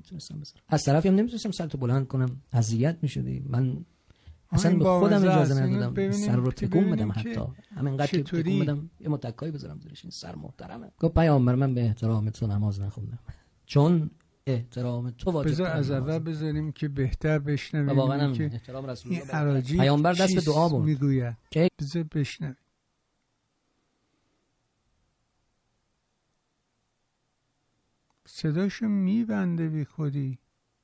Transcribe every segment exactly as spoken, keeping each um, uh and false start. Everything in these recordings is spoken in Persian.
نمیتونستم بذارم. از طرفی هم نمیتونستم سرتو بلند کنم، اذیت میشدی. من اصلا به خودم اجازه ندادم سر رو تکون بدم، حتی همینقدر که تکون بدم یه متکایی بذارم زیرش. این سر محترمه. گفت پیامبر من به احترام تو نماز نخوندم، چون احترام تو واجب. بذار از اول بذاریم که بهتر بشنویم. واقعا که احترام رسول الله پیامبر دست به دعا بود میگوید. بذار بشنویم. صداشو میبنده بی خودی.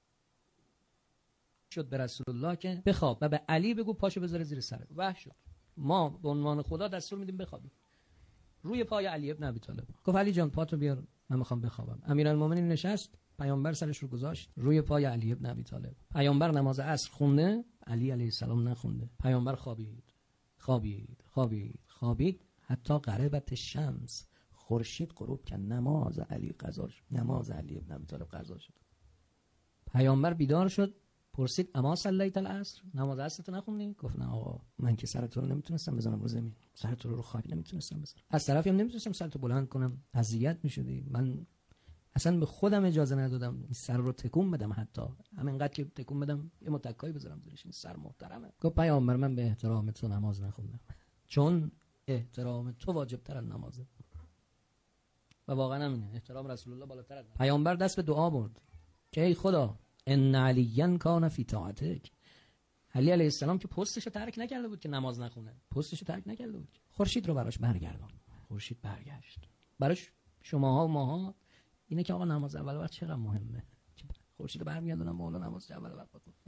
شد به رسول الله که بخواب و به علی بگو پاشو بذاره زیر سرت. وحی شد. ما به عنوان خدا دستور میدیم بخوابیم. روی پای علی ابن ابی طالب گفت علی جان پاتو بیار من میخوام بخوابم. امیرالمومنین نشست، پیامبر سرش رو گذاشت روی پای علی ابن ابی طالب. پیامبر نماز عصر خونده، علی علیه السلام نخونده. پیامبر خوابید خوابید خوابید خوابید حتی غربت شمس، خورشید غروب کرد، نماز علی قضا شد. نماز علی ابن ابی طالب قضا شد. پیامبر بیدار شد، پرسید اما صلیت العصر، نماز عصر تو نخوندی؟ گفت نه آقا من که سر تو رو نمیتونستم بزنم رو زمین، سر تو رو رو خاک نمیتونستم بزنم. از طرفی هم نمیتونستم سر تو بلند کنم، اذیت میشدی. من اصلا به خودم اجازه ندادم این سر رو تکون بدم، حتی همینقدر که تکون بدم یه متکایی بذارم زیرش. این سر محترمه. گفت پیامبر من به احترام تو نماز نخوندم، چون احترام تو واجب تر از نمازه. و واقعا همینه، احترام رسول الله بالاتر از نماز. پیامبر دست به دعا برد که ای خدا ان علیًا کان فی طاعتک. علی علیه السلام که پستشو ترک نکرده بود که نماز نخونه، پستشو ترک نکرده بود. خورشید رو براش برگردون. خورشید برگشت. براش شماها و ماها اینه که آقا نماز اول وقت چقدر مهمه. خورشید رو برمیگردونم مولا نماز اول وقت